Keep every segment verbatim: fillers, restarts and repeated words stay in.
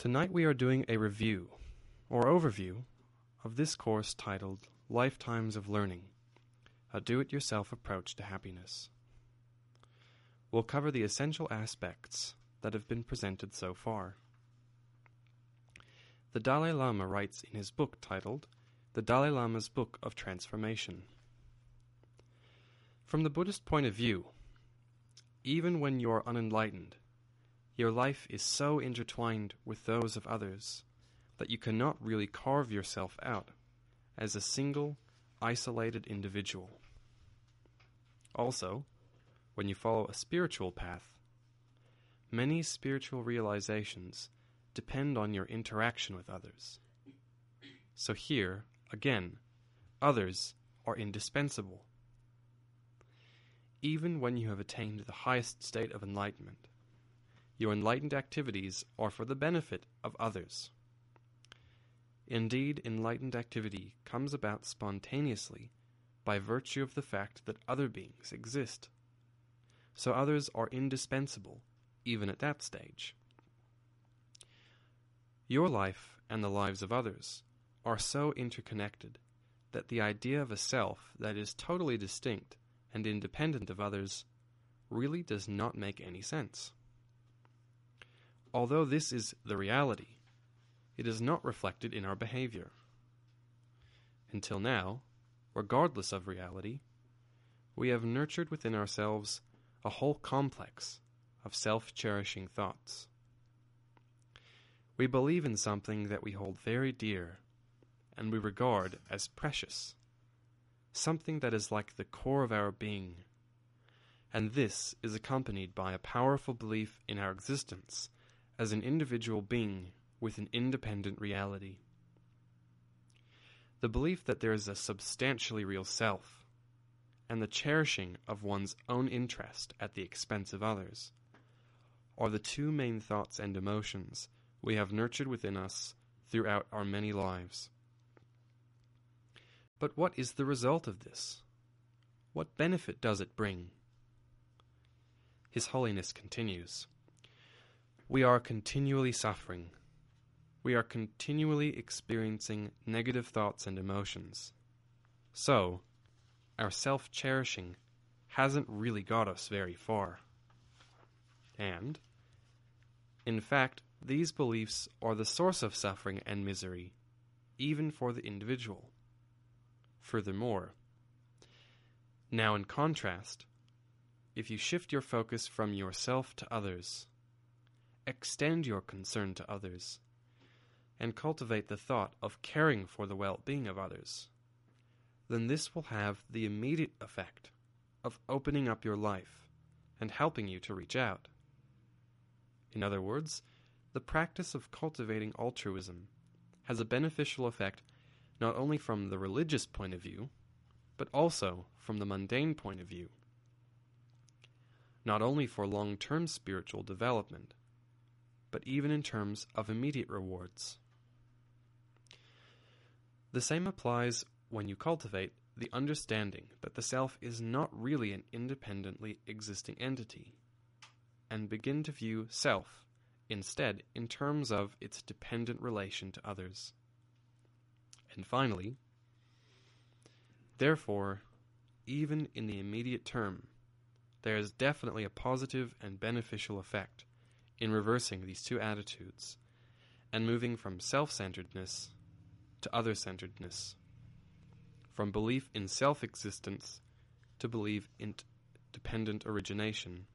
Tonight we are doing a review, or overview, of this course titled Lifetimes of Learning, a do-it-yourself approach to happiness. We'll cover the essential aspects that have been presented so far. The Dalai Lama writes in his book titled The Dalai Lama's Book of Transformation. From the Buddhist point of view, even when you are unenlightened, your life is so intertwined with those of others that you cannot really carve yourself out as a single, isolated individual. Also, when you follow a spiritual path, many spiritual realizations depend on your interaction with others. So here, again, others are indispensable. Even when you have attained the highest state of enlightenment, your enlightened activities are for the benefit of others. Indeed, enlightened activity comes about spontaneously by virtue of the fact that other beings exist. So others are indispensable, even at that stage. Your life and the lives of others are so interconnected that the idea of a self that is totally distinct and independent of others really does not make any sense. Although this is the reality, it is not reflected in our behavior. Until now, regardless of reality, we have nurtured within ourselves a whole complex of self-cherishing thoughts. We believe in something that we hold very dear and we regard as precious, something that is like the core of our being, and this is accompanied by a powerful belief in our existence as an individual being with an independent reality. The belief that there is a substantially real self, and the cherishing of one's own interest at the expense of others, are the two main thoughts and emotions we have nurtured within us throughout our many lives. But what is the result of this? What benefit does it bring? His Holiness continues, "We are continually suffering. We are continually experiencing negative thoughts and emotions. So, our self-cherishing hasn't really got us very far. And, in fact, these beliefs are the source of suffering and misery, even for the individual. Furthermore, now in contrast, if you shift your focus from yourself to others, extend your concern to others, and cultivate the thought of caring for the well-being of others, then this will have the immediate effect of opening up your life and helping you to reach out. In other words, the practice of cultivating altruism has a beneficial effect not only from the religious point of view, but also from the mundane point of view. Not only for long-term spiritual development, but even in terms of immediate rewards. The same applies when you cultivate the understanding that the self is not really an independently existing entity, and begin to view self instead in terms of its dependent relation to others. And finally, therefore, even in the immediate term, there is definitely a positive and beneficial effect in reversing these two attitudes and moving from self-centeredness to other-centeredness, from belief in self-existence to belief in t- dependent origination.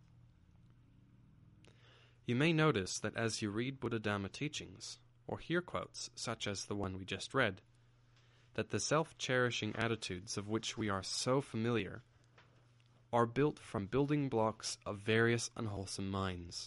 You may notice that as you read Buddha Dhamma teachings, or hear quotes such as the one we just read, that the self-cherishing attitudes of which we are so familiar are built from building blocks of various unwholesome minds.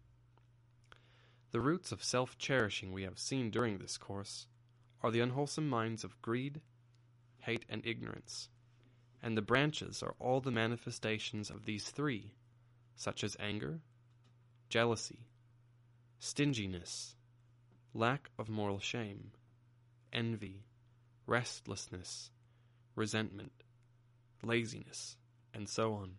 The roots of self-cherishing we have seen during this course are the unwholesome minds of greed, hate, and ignorance, and the branches are all the manifestations of these three, such as anger, jealousy, stinginess, lack of moral shame, envy, restlessness, resentment, laziness, and so on.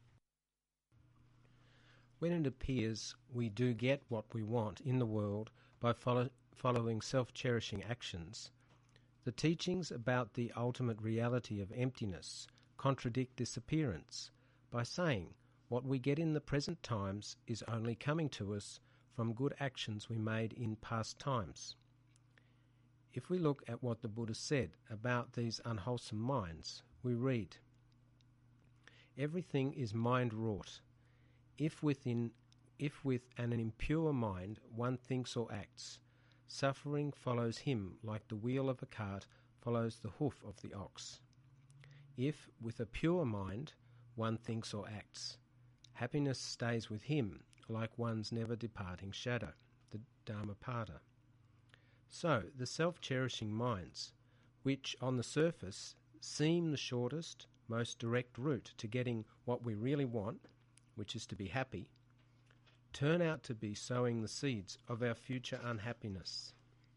When it appears we do get what we want in the world by follow, following self-cherishing actions, the teachings about the ultimate reality of emptiness contradict this appearance by saying what we get in the present times is only coming to us from good actions we made in past times. If we look at what the Buddha said about these unwholesome minds, we read, "Everything is mind-wrought. If within, if with an impure mind one thinks or acts, suffering follows him like the wheel of a cart follows the hoof of the ox. If with a pure mind one thinks or acts, happiness stays with him like one's never-departing shadow," the Dhammapada. So, the self-cherishing minds, which on the surface seem the shortest, most direct route to getting what we really want, which is to be happy, turn out to be sowing the seeds of our future unhappiness.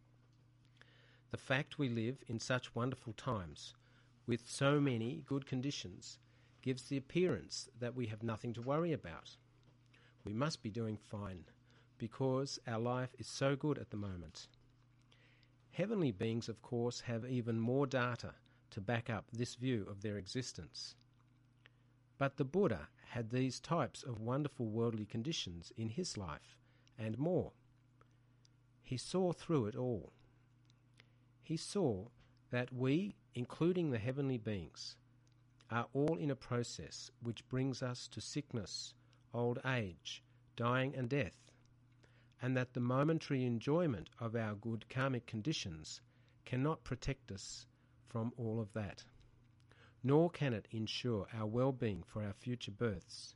The fact we live in such wonderful times, with so many good conditions, gives the appearance that we have nothing to worry about. We must be doing fine, because our life is so good at the moment. Heavenly beings, of course, have even more data to back up this view of their existence. But the Buddha had these types of wonderful worldly conditions in his life, and more. He saw through it all. He saw that we, including the heavenly beings, are all in a process which brings us to sickness, old age, dying and death, and that the momentary enjoyment of our good karmic conditions cannot protect us from all of that, nor can it ensure our well-being for our future births.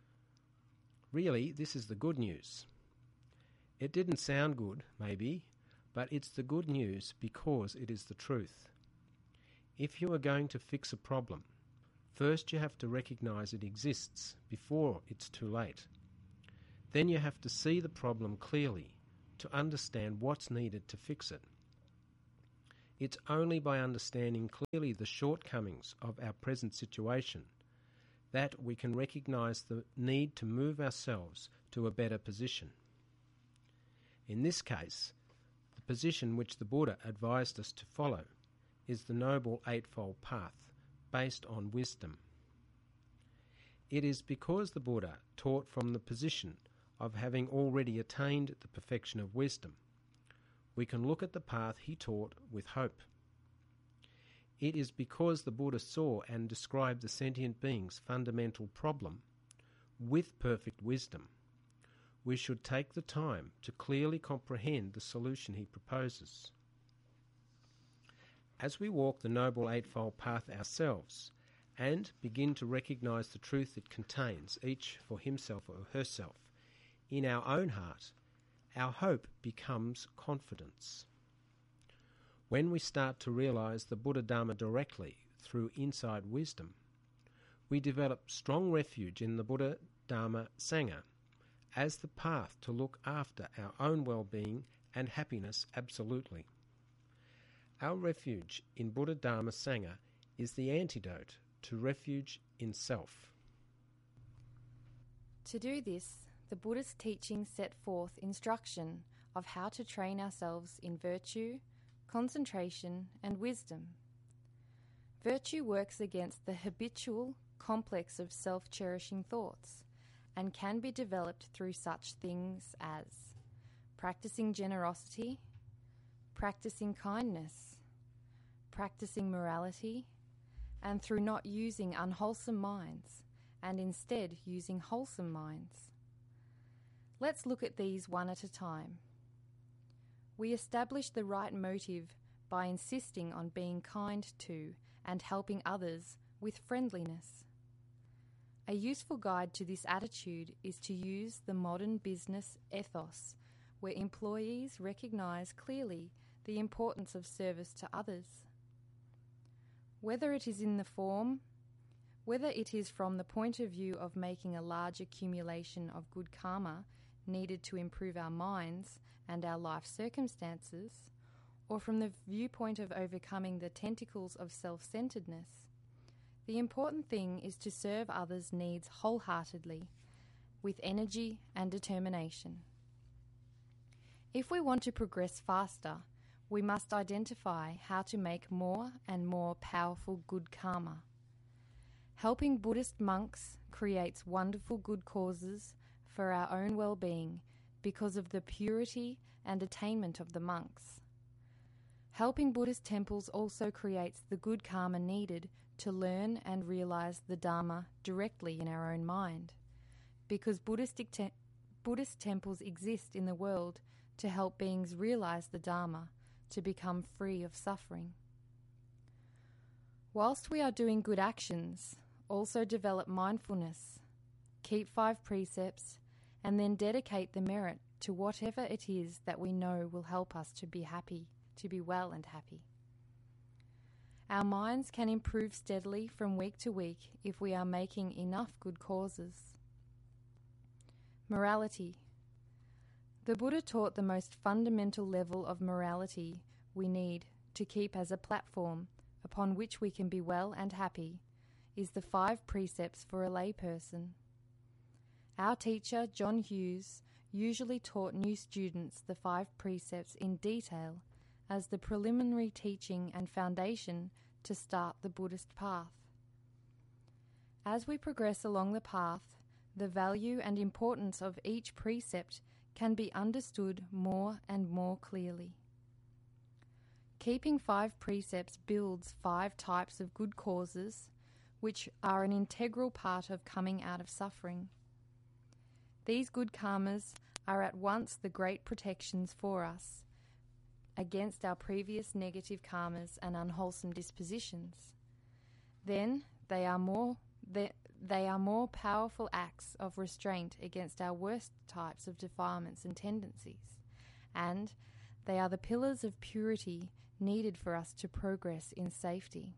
Really, this is the good news. It didn't sound good, maybe, but it's the good news because it is the truth. If you are going to fix a problem, first you have to recognize it exists before it's too late. Then you have to see the problem clearly to understand what's needed to fix it. It's only by understanding clearly the shortcomings of our present situation that we can recognize the need to move ourselves to a better position. In this case, the position which the Buddha advised us to follow is the Noble Eightfold Path, based on wisdom. It is because the Buddha taught from the position of having already attained the perfection of wisdom, we can look at the path he taught with hope. It is because the Buddha saw and described the sentient being's fundamental problem with perfect wisdom, we should take the time to clearly comprehend the solution he proposes. As we walk the Noble Eightfold Path ourselves and begin to recognize the truth it contains, each for himself or herself, in our own heart, our hope becomes confidence. When we start to realize the Buddha Dharma directly through inside wisdom, we develop strong refuge in the Buddha Dharma Sangha as the path to look after our own well-being and happiness absolutely. Our refuge in Buddha Dharma Sangha is the antidote to refuge in self. To do this, the Buddha's teachings set forth instruction of how to train ourselves in virtue, concentration, and wisdom. Virtue works against the habitual complex of self-cherishing thoughts and can be developed through such things as practicing generosity, practicing kindness, practicing morality, and through not using unwholesome minds and instead using wholesome minds. Let's look at these one at a time. We establish the right motive by insisting on being kind to and helping others with friendliness. A useful guide to this attitude is to use the modern business ethos, where employees recognize clearly the importance of service to others. Whether it is in the form, whether it is from the point of view of making a large accumulation of good karma needed to improve our minds and our life circumstances, or from the viewpoint of overcoming the tentacles of self-centeredness, the important thing is to serve others' needs wholeheartedly, with energy and determination. If we want to progress faster, we must identify how to make more and more powerful good karma. Helping Buddhist monks creates wonderful good causes for our own well-being because of the purity and attainment of the monks. Helping Buddhist temples also creates the good karma needed to learn and realize the Dharma directly in our own mind, because Buddhist, te- Buddhist temples exist in the world to help beings realize the Dharma, to become free of suffering. Whilst we are doing good actions, also develop mindfulness, keep five precepts, and then dedicate the merit to whatever it is that we know will help us to be happy, to be well and happy. Our minds can improve steadily from week to week if we are making enough good causes. Morality. The Buddha taught the most fundamental level of morality we need to keep as a platform upon which we can be well and happy is the five precepts for a layperson. Our teacher, John Hughes, usually taught new students the five precepts in detail as the preliminary teaching and foundation to start the Buddhist path. As we progress along the path, the value and importance of each precept can be understood more and more clearly. Keeping five precepts builds five types of good causes, which are an integral part of coming out of suffering. These good karmas are at once the great protections for us against our previous negative karmas and unwholesome dispositions. Then they are more they, they are more powerful acts of restraint against our worst types of defilements and tendencies, and they are the pillars of purity needed for us to progress in safety.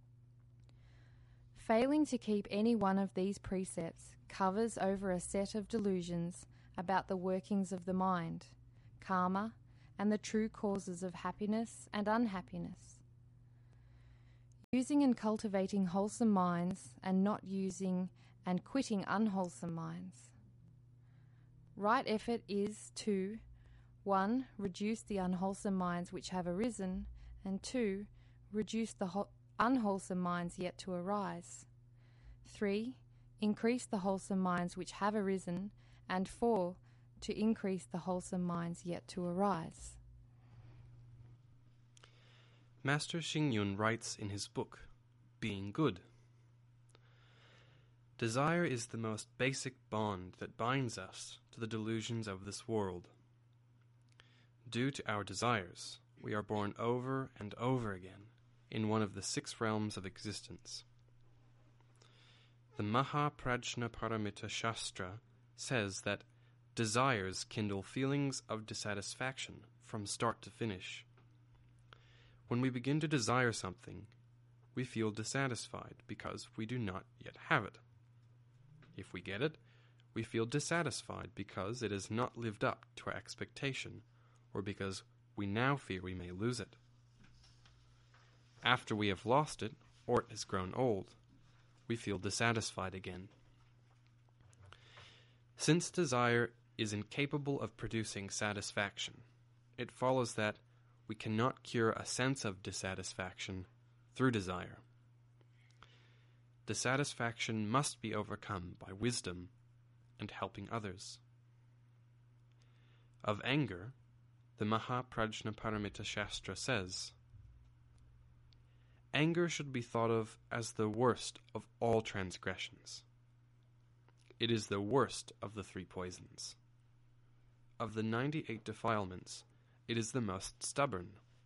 Failing to keep any one of these precepts covers over a set of delusions about the workings of the mind, karma, and the true causes of happiness and unhappiness. Using and cultivating wholesome minds and not using and quitting unwholesome minds. Right effort is to one. Reduce the unwholesome minds which have arisen, and two. Reduce the ho- unwholesome minds yet to arise. three. Increase the wholesome minds which have arisen, and four. To increase the wholesome minds yet to arise. Master Xingyun writes in his book, Being Good, desire is the most basic bond that binds us to the delusions of this world. Due to our desires, we are born over and over again in one of the six realms of existence. The Mahaprajnaparamita Shastra says that desires kindle feelings of dissatisfaction from start to finish. When we begin to desire something, we feel dissatisfied because we do not yet have it. If we get it, we feel dissatisfied because it has not lived up to our expectation, or because we now fear we may lose it. After we have lost it, or it has grown old, we feel dissatisfied again. Since desire is incapable of producing satisfaction, it follows that we cannot cure a sense of dissatisfaction through desire. Dissatisfaction must be overcome by wisdom and helping others. Of anger, the Mahaprajnaparamita Shastra says, anger should be thought of as the worst of all transgressions. It is the worst of the three poisons. Of the ninety-eight defilements, it is the most stubborn.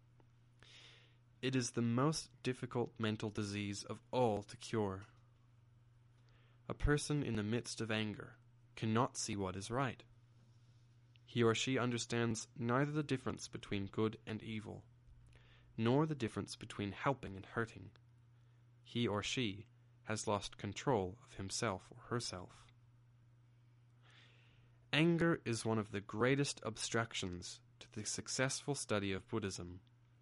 It is the most difficult mental disease of all to cure. A person in the midst of anger cannot see what is right. He or she understands neither the difference between good and evil, nor the difference between helping and hurting. He or she has lost control of himself or herself. Anger is one of the greatest obstructions to the successful study of Buddhism.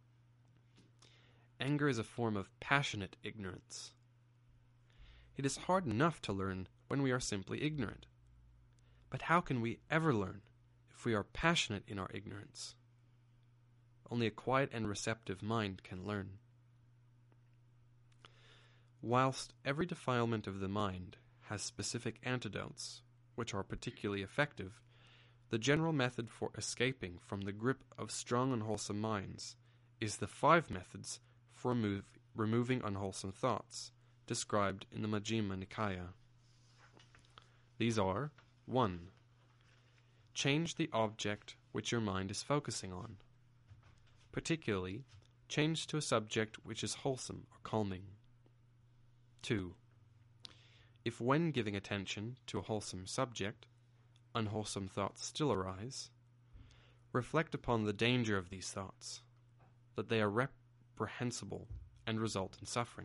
Anger is a form of passionate ignorance. It is hard enough to learn when we are simply ignorant. But how can we ever learn if we are passionate in our ignorance. Only a quiet and receptive mind can learn. Whilst every defilement of the mind has specific antidotes, which are particularly effective, the general method for escaping from the grip of strong unwholesome minds is the five methods for remove, removing unwholesome thoughts, described in the Majjhima Nikaya. These are: one. Change the object which your mind is focusing on. Particularly, change to a subject which is wholesome or calming. two. If when giving attention to a wholesome subject, unwholesome thoughts still arise, reflect upon the danger of these thoughts, that they are reprehensible and result in suffering.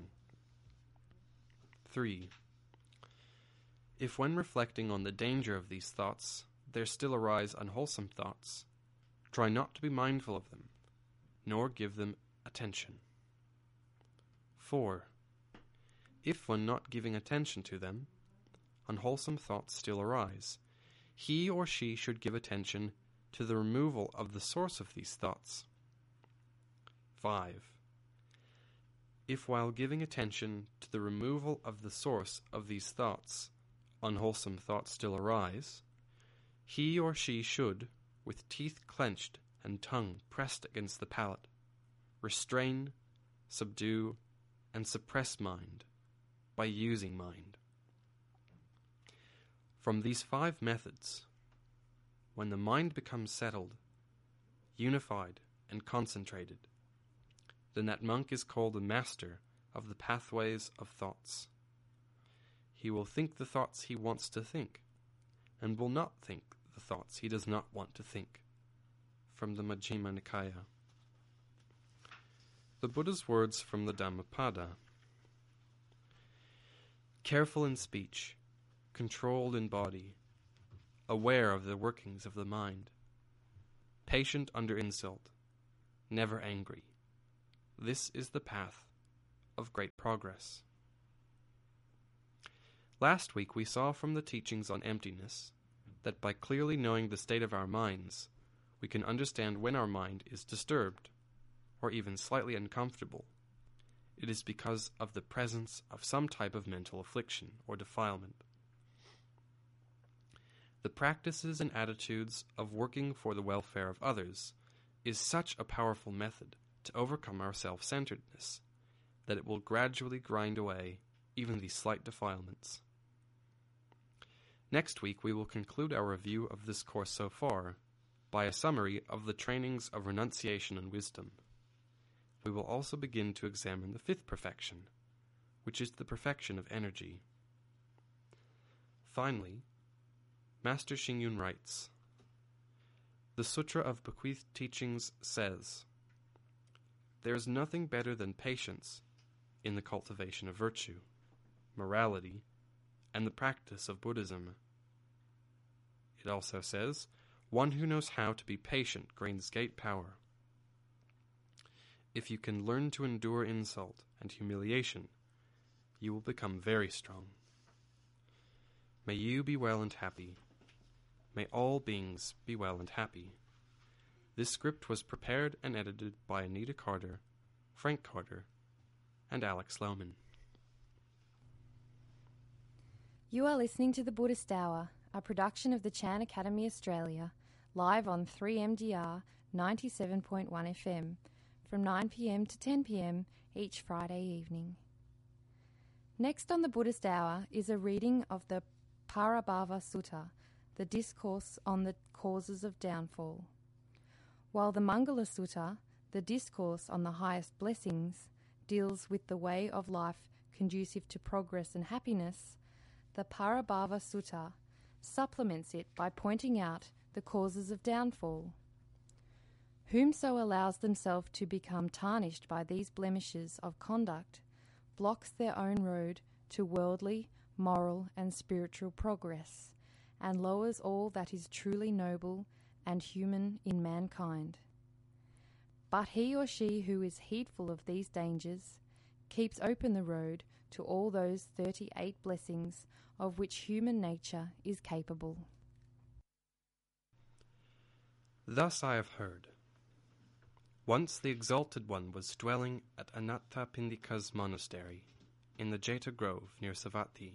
three. If when reflecting on the danger of these thoughts, there still arise unwholesome thoughts, try not to be mindful of them, nor give them attention. four. If when not giving attention to them, unwholesome thoughts still arise, he or she should give attention to the removal of the source of these thoughts. five. If while giving attention to the removal of the source of these thoughts, unwholesome thoughts still arise, he or she should, with teeth clenched and tongue pressed against the palate, restrain, subdue, and suppress mind by using mind. From these five methods, when the mind becomes settled, unified, and concentrated, then that monk is called a master of the pathways of thoughts. He will think the thoughts he wants to think, and will not think the thoughts he does not want to think. From the Majjhima Nikaya. The Buddha's words from the Dhammapada. Careful in speech, controlled in body, aware of the workings of the mind, patient under insult, never angry. This is the path of great progress. Last week we saw from the teachings on emptiness that by clearly knowing the state of our minds, we can understand when our mind is disturbed, or even slightly uncomfortable. It is because of the presence of some type of mental affliction or defilement. The practices and attitudes of working for the welfare of others is such a powerful method to overcome our self-centeredness that it will gradually grind away even these slight defilements. Next week we will conclude our review of this course so far by a summary of the trainings of renunciation and wisdom. We will also begin to examine the fifth perfection, which is the perfection of energy. Finally, Master Xingyun writes, the Sutra of Bequeathed Teachings says, there is nothing better than patience in the cultivation of virtue, morality, and the practice of Buddhism. It also says, one who knows how to be patient gains great power. If you can learn to endure insult and humiliation, you will become very strong. May you be well and happy. May all beings be well and happy. This script was prepared and edited by Anita Carter, Frank Carter, and Alex Lohman. You are listening to The Buddhist Hour, a production of the Chan Academy Australia, live on three M D R ninety-seven point one F M, from nine p m to ten p m each Friday evening. Next on the Buddhist Hour is a reading of the Parabhava Sutta, the discourse on the causes of downfall. While the Mangala Sutta, the discourse on the highest blessings, deals with the way of life conducive to progress and happiness, the Parabhava Sutta supplements it by pointing out the causes of downfall. Whomso allows themselves to become tarnished by these blemishes of conduct blocks their own road to worldly, moral, and spiritual progress, and lowers all that is truly noble and human in mankind. But he or she who is heedful of these dangers keeps open the road to all those thirty-eight blessings of which human nature is capable. Thus I have heard. Once the Exalted One was dwelling at Anathapindika's monastery, in the Jeta Grove near Savatthi.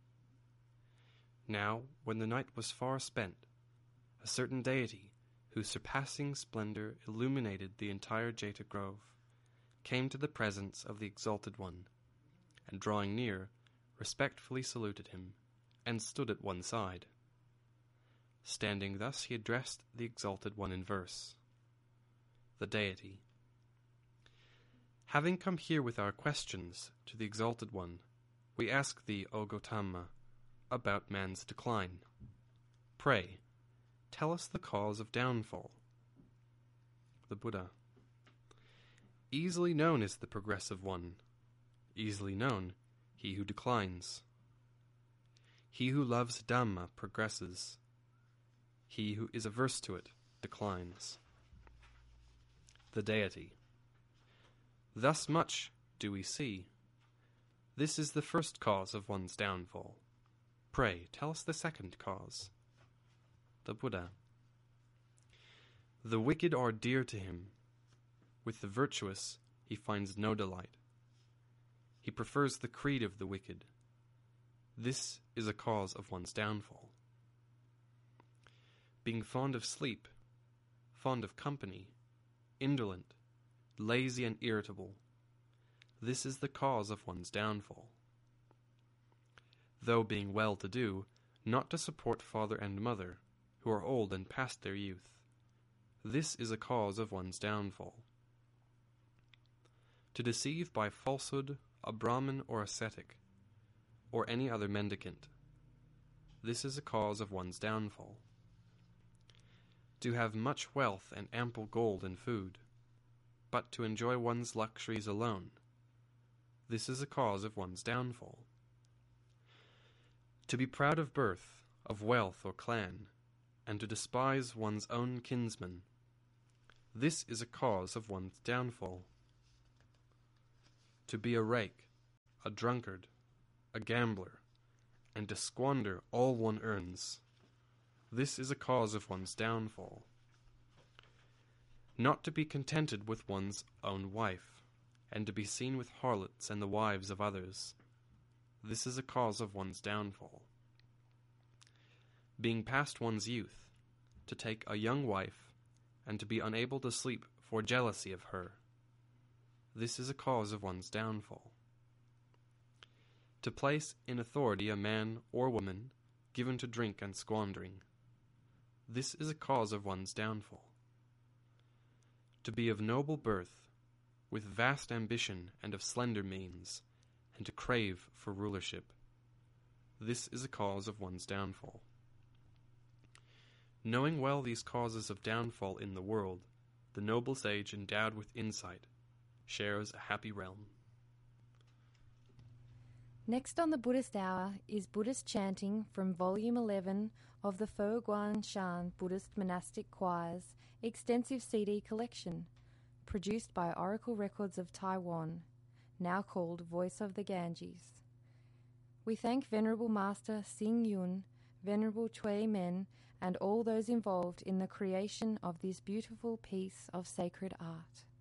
Now, when the night was far spent, a certain deity, whose surpassing splendor illuminated the entire Jeta Grove, came to the presence of the Exalted One, and drawing near, respectfully saluted him, and stood at one side. Standing thus he addressed the Exalted One in verse. The deity: Having come here with our questions to the Exalted One, we ask thee, O Gautama, about man's decline. Pray, tell us the cause of downfall. The Buddha: Easily known is the progressive one, easily known he who declines. He who loves Dhamma progresses, he who is averse to it declines. The deity: Thus much do we see. This is the first cause of one's downfall. Pray, tell us the second cause. The Buddha: The wicked are dear to him. With the virtuous he finds no delight. He prefers the creed of the wicked. This is a cause of one's downfall. Being fond of sleep, fond of company, indolent, lazy and irritable, this is the cause of one's downfall. Though being well-to-do, not to support father and mother, who are old and past their youth, this is a cause of one's downfall. To deceive by falsehood a Brahmin or ascetic, or any other mendicant, this is a cause of one's downfall. To have much wealth and ample gold and food, but to enjoy one's luxuries alone, this is a cause of one's downfall. To be proud of birth, of wealth or clan, and to despise one's own kinsmen, this is a cause of one's downfall. To be a rake, a drunkard, a gambler, and to squander all one earns, this is a cause of one's downfall. Not to be contented with one's own wife, and to be seen with harlots and the wives of others, this is a cause of one's downfall. Being past one's youth, to take a young wife, and to be unable to sleep for jealousy of her, this is a cause of one's downfall. To place in authority a man or woman given to drink and squandering, this is a cause of one's downfall. To be of noble birth, with vast ambition and of slender means, and to crave for rulership, this is a cause of one's downfall. Knowing well these causes of downfall in the world, the noble sage endowed with insight shares a happy realm. Next on the Buddhist Hour is Buddhist chanting from Volume eleven of the Fo Guang Shan Buddhist Monastic Choir's extensive C D collection, produced by Oracle Records of Taiwan, now called Voice of the Ganges. We thank Venerable Master Xing Yun, Venerable Chui Men, and all those involved in the creation of this beautiful piece of sacred art.